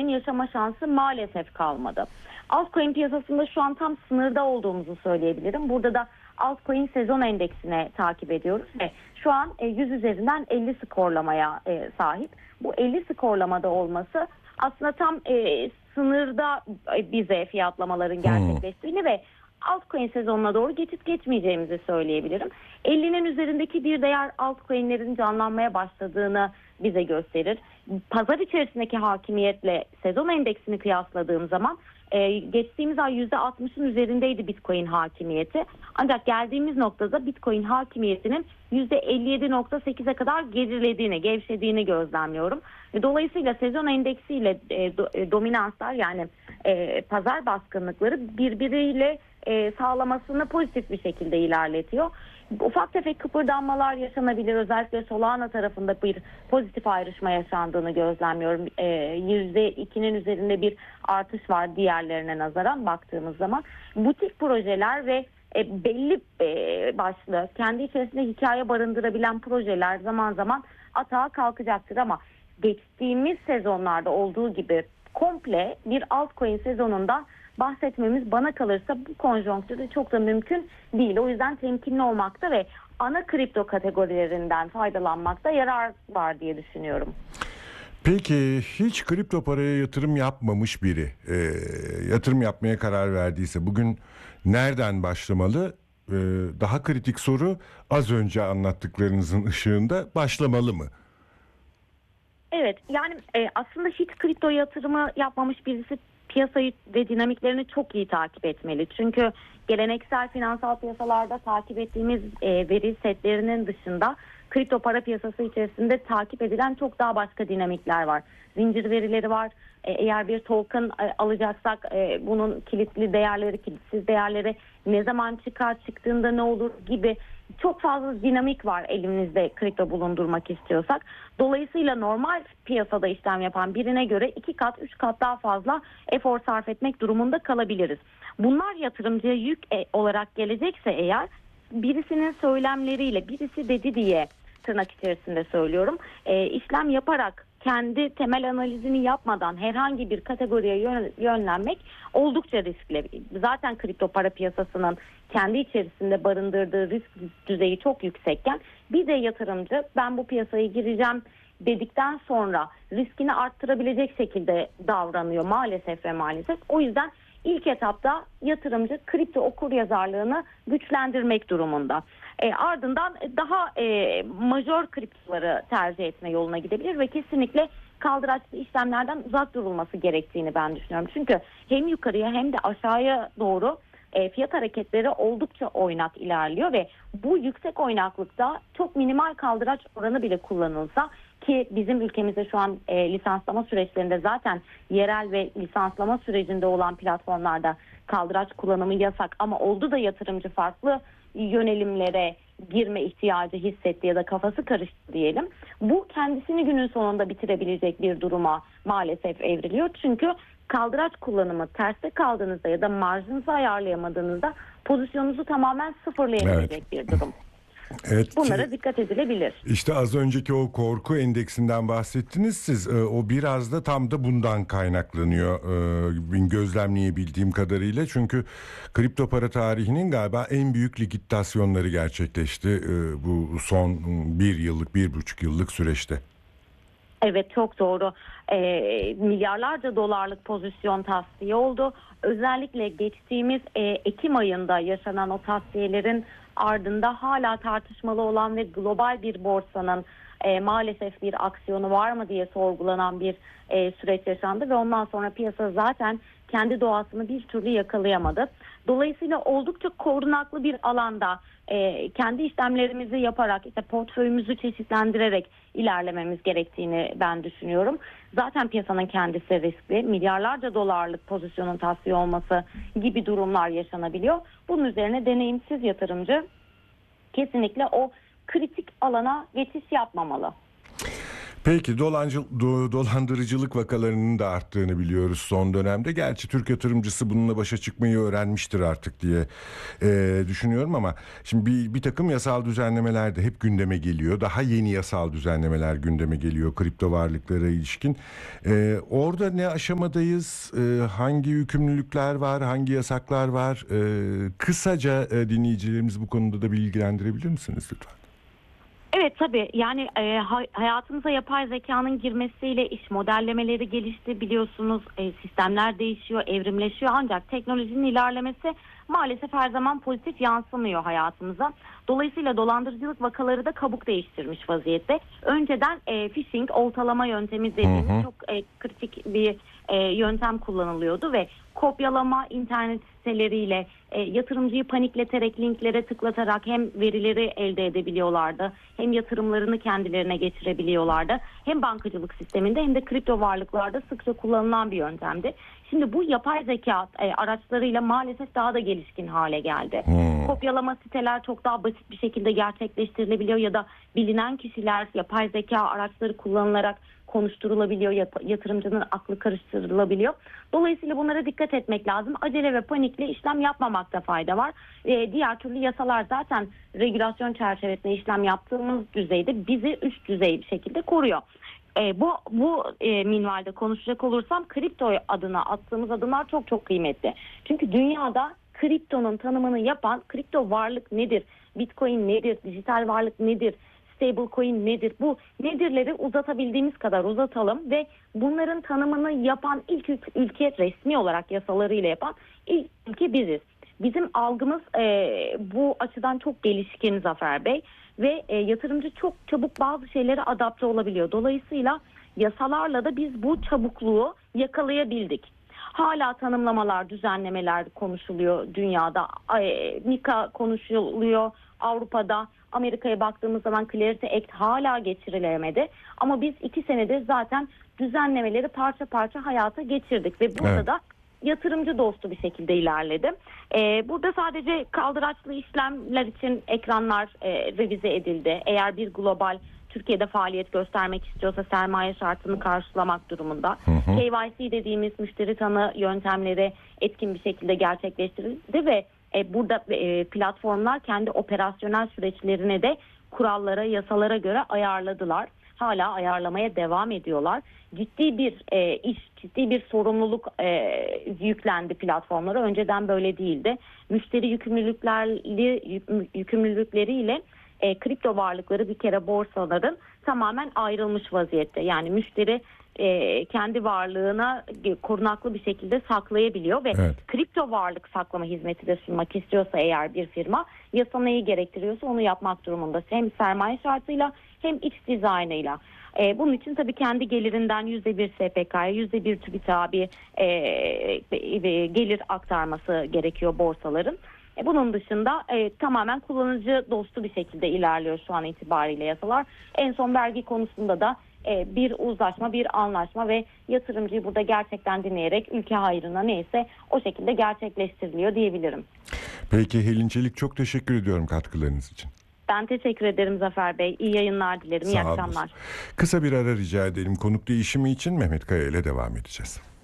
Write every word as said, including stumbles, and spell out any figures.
yaşama şansı maalesef kalmadı. Altcoin piyasasında şu an tam sınırda olduğumuzu söyleyebilirim. Burada da altcoin sezon endeksine takip ediyoruz ve şu an yüz üzerinden elli skorlamaya sahip. Bu elli skorlamada olması aslında tam e, sınırda bize fiyatlamaların gerçekleştiğini hmm. ve altcoin sezonuna doğru geçip geçmeyeceğimizi söyleyebilirim. ellinin üzerindeki bir değer altcoin'lerin canlanmaya başladığını bize gösterir. Pazar içerisindeki hakimiyetle sezon endeksini kıyasladığım zaman e, geçtiğimiz ay yüzde altmışın üzerindeydi Bitcoin hakimiyeti. Ancak geldiğimiz noktada Bitcoin hakimiyetinin yüzde elli yedi nokta sekize kadar gerilediğini, gevşediğini gözlemliyorum. Dolayısıyla sezon endeksiyle e, do, e, dominanslar yani e, pazar baskınlıkları birbiriyle e, sağlamasını pozitif bir şekilde ilerletiyor. Ufak tefek kıpırdanmalar yaşanabilir. Özellikle Solana tarafında bir pozitif ayrışma yaşandığını gözlemliyorum. E, yüzde ikinin üzerinde bir artış var diğerlerine nazaran baktığımız zaman. Butik projeler ve e, belli e, başlı kendi içerisinde hikaye barındırabilen projeler zaman zaman atağa kalkacaktır ama geçtiğimiz sezonlarda olduğu gibi komple bir altcoin sezonunda bahsetmemiz bana kalırsa bu konjonktürde çok da mümkün değil. O yüzden temkinli olmakta ve ana kripto kategorilerinden faydalanmakta yarar var diye düşünüyorum. Peki hiç kripto paraya yatırım yapmamış biri e, yatırım yapmaya karar verdiyse bugün nereden başlamalı? E, daha kritik soru, az önce anlattıklarınızın ışığında başlamalı mı? Evet, yani e, aslında hiç kripto yatırımı yapmamış birisi piyasayı ve dinamiklerini çok iyi takip etmeli. Çünkü geleneksel finansal piyasalarda takip ettiğimiz e, veri setlerinin dışında kripto para piyasası içerisinde takip edilen çok daha başka dinamikler var. Zincir verileri var. E, eğer bir token e, alacaksak e, bunun kilitli değerleri, kilitsiz değerleri, ne zaman çıkar, çıktığında ne olur gibi çok fazla dinamik var elimizde kripto bulundurmak istiyorsak. Dolayısıyla normal piyasada işlem yapan birine göre iki kat, üç kat daha fazla efor sarf etmek durumunda kalabiliriz. Bunlar yatırımcıya yük olarak gelecekse eğer, birisinin söylemleriyle, birisi dedi diye tırnak içerisinde söylüyorum, e, işlem yaparak kendi temel analizini yapmadan herhangi bir kategoriye yönlenmek oldukça riskli. Zaten kripto para piyasasının kendi içerisinde barındırdığı risk düzeyi çok yüksekken bir de yatırımcı ben bu piyasaya gireceğim dedikten sonra riskini arttırabilecek şekilde davranıyor maalesef ve maalesef. O yüzden ilk etapta yatırımcı kripto okuryazarlığını güçlendirmek durumunda. E, ardından daha e, majör kriptoları tercih etme yoluna gidebilir ve kesinlikle kaldıraçlı işlemlerden uzak durulması gerektiğini ben düşünüyorum. Çünkü hem yukarıya hem de aşağıya doğru e, fiyat hareketleri oldukça oynak ilerliyor ve bu yüksek oynaklıkta çok minimal kaldıraç oranı bile kullanılsa, ki bizim ülkemizde şu an e, lisanslama süreçlerinde zaten yerel ve lisanslama sürecinde olan platformlarda kaldıraç kullanımı yasak ama oldu da yatırımcı farklı yönelimlere girme ihtiyacı hissetti ya da kafası karıştı diyelim. Bu kendisini günün sonunda bitirebilecek bir duruma maalesef evriliyor. Çünkü kaldıraç kullanımı terste kaldığınızda ya da marjınızı ayarlayamadığınızda pozisyonunuzu tamamen sıfırlayabilecek evet. bir durum. Evet, bunlara ki, dikkat edilebilir. İşte az önceki o korku endeksinden bahsettiniz siz. E, o biraz da tam da bundan kaynaklanıyor. E, gözlemleyebildiğim kadarıyla. Çünkü kripto para tarihinin galiba en büyük likidasyonları gerçekleşti e, bu son bir yıllık, bir buçuk yıllık süreçte. Evet, çok doğru. E, milyarlarca dolarlık pozisyon tasfiye oldu. Özellikle geçtiğimiz e, Ekim ayında yaşanan o tasfiyelerin ardında hala tartışmalı olan ve global bir borsanın e, maalesef bir aksiyonu var mı diye sorgulanan bir e, süreç yaşandı ve ondan sonra piyasa zaten kendi doğasını bir türlü yakalayamadı. Dolayısıyla oldukça korunaklı bir alanda e, kendi işlemlerimizi yaparak, işte portföyümüzü çeşitlendirerek ilerlememiz gerektiğini ben düşünüyorum. Zaten piyasanın kendisi riskli. Milyarlarca dolarlık pozisyonun tasfiye olması gibi durumlar yaşanabiliyor. Bunun üzerine deneyimsiz yatırımcı kesinlikle o kritik alana geçiş yapmamalı. Peki dolancı, do- dolandırıcılık vakalarının da arttığını biliyoruz son dönemde. Gerçi Türk yatırımcısı bununla başa çıkmayı öğrenmiştir artık diye e, düşünüyorum ama şimdi bir, bir takım yasal düzenlemeler de hep gündeme geliyor. Daha yeni yasal düzenlemeler gündeme geliyor kripto varlıklara ilişkin. E, orada ne aşamadayız? E, hangi yükümlülükler var? Hangi yasaklar var? E, kısaca e, dinleyicilerimiz bu konuda da bilgilendirebilir misiniz lütfen? Evet tabii yani e, hay- hayatımıza yapay zekanın girmesiyle iş modellemeleri gelişti biliyorsunuz. E, sistemler değişiyor, evrimleşiyor ancak teknolojinin ilerlemesi maalesef her zaman pozitif yansımıyor hayatımıza. Dolayısıyla dolandırıcılık vakaları da kabuk değiştirmiş vaziyette. Önceden e, phishing, oltalama yöntemi dediğimiz Hı hı. çok e, kritik bir e, yöntem kullanılıyordu ve kopyalama internet siteleriyle e, yatırımcıyı panikleterek linklere tıklatarak hem verileri elde edebiliyorlardı hem yatırımlarını kendilerine geçirebiliyorlardı. Hem bankacılık sisteminde hem de kripto varlıklarda sıkça kullanılan bir yöntemdi. Şimdi bu yapay zeka e, araçlarıyla maalesef daha da gelişkin hale geldi. Hmm. Kopyalama siteler çok daha basit bir şekilde gerçekleştirilebiliyor ya da bilinen kişiler yapay zeka araçları kullanılarak konuşturulabiliyor, yat- yatırımcının aklı karıştırılabiliyor. Dolayısıyla bunlara dikkat etmek lazım. Acele ve panikle işlem yapmamakta fayda var. Ee, diğer türlü yasalar zaten regülasyon çerçevesinde işlem yaptığımız düzeyde bizi üst düzey bir şekilde koruyor. Ee, bu bu e, minvalde konuşacak olursam kripto adına attığımız adımlar çok çok kıymetli. Çünkü dünyada kriptonun tanımını yapan kripto varlık nedir? Bitcoin nedir? Dijital varlık nedir? Stablecoin nedir? Bu nedirleri uzatabildiğimiz kadar uzatalım ve bunların tanımını yapan ilk ülke resmi olarak yasalarıyla yapan ilk ülke biziz. Bizim algımız e, bu açıdan çok gelişkin Zafer Bey ve e, yatırımcı çok çabuk bazı şeylere adapte olabiliyor. Dolayısıyla yasalarla da biz bu çabukluğu yakalayabildik. Hala tanımlamalar, düzenlemeler konuşuluyor dünyada. E, MiCA konuşuluyor Avrupa'da. Amerika'ya baktığımız zaman Clarity Act hala geçirilemedi. Ama biz iki senedir zaten düzenlemeleri parça parça hayata geçirdik. Ve burada Evet. da yatırımcı dostu bir şekilde ilerledi. Ee, burada sadece kaldıraçlı işlemler için ekranlar e, revize edildi. Eğer bir global Türkiye'de faaliyet göstermek istiyorsa sermaye şartını karşılamak durumunda. Hı hı. K Y C dediğimiz müşteri tanı yöntemleri etkin bir şekilde gerçekleştirildi ve e, burada e, platformlar kendi operasyonel süreçlerine de kurallara, yasalara göre ayarladılar. Hala ayarlamaya devam ediyorlar. Ciddi bir e, iş, ciddi bir sorumluluk e, yüklendi platformlara. Önceden böyle değildi. Müşteri yükümlülükleri, yükümlülükleriyle e, kripto varlıkları bir kere borsaların tamamen ayrılmış vaziyette. Yani müşteri e, kendi varlığına korunaklı bir şekilde saklayabiliyor ve Evet. kripto varlık saklama hizmeti de sunmak istiyorsa eğer bir firma yasa neyi gerektiriyorsa onu yapmak durumunda. Hem sermaye şartıyla hem iç dizaynıyla. E, bunun için tabii kendi gelirinden yüzde bir S P K'ya, yüzde bir TÜBİTAK'a bir e, e, gelir aktarması gerekiyor borsaların. E, bunun dışında e, tamamen kullanıcı dostu bir şekilde ilerliyor şu an itibariyle yasalar. En son vergi konusunda da e, bir uzlaşma, bir anlaşma ve yatırımcıyı burada gerçekten dinleyerek ülke hayrına neyse o şekilde gerçekleştiriliyor diyebilirim. Peki Helin Çelik, çok teşekkür ediyorum katkılarınız için. Ben teşekkür ederim Zafer Bey. İyi yayınlar dilerim. İyi Sağ olun. akşamlar. Kısa bir ara rica edelim. Konuk değişimi için Mehmet Kaya ile devam edeceğiz.